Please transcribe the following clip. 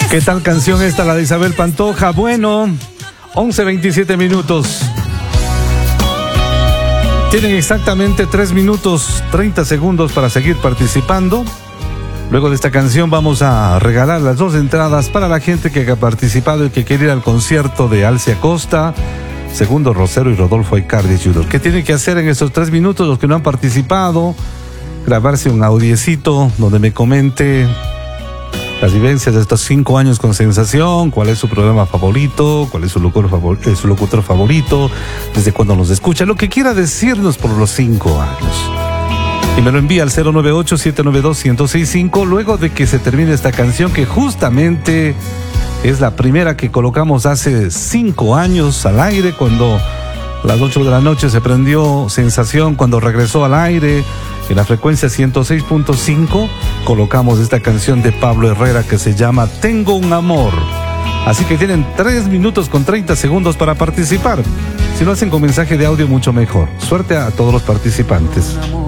¿Qué tal canción esta, la de Isabel Pantoja? Bueno, 11:27 minutos. Tienen exactamente 3 minutos 30 segundos para seguir participando. Luego de esta canción vamos a regalar las 2 entradas para la gente que ha participado y que quiere ir al concierto de Alcia Costa, Segundo Rosero y Rodolfo Icardi Jr. ¿Qué tienen que hacer en estos 3 minutos los que no han participado? Grabarse un audiecito donde me comente las vivencias de estos 5 años con Sensación, cuál es su programa favorito, cuál es su locutor favorito, desde cuándo nos escucha, lo que quiera decirnos por los 5 años. Y me lo envía al 098-792-1065 luego de que se termine esta canción, que justamente es la primera que colocamos hace 5 años al aire, cuando a las 8 de la noche se prendió Sensación, cuando regresó al aire en la frecuencia 106.5, colocamos esta canción de Pablo Herrera que se llama Tengo un amor. Así que tienen 3 minutos con 30 segundos para participar. Si lo hacen con mensaje de audio, mucho mejor. Suerte a todos los participantes.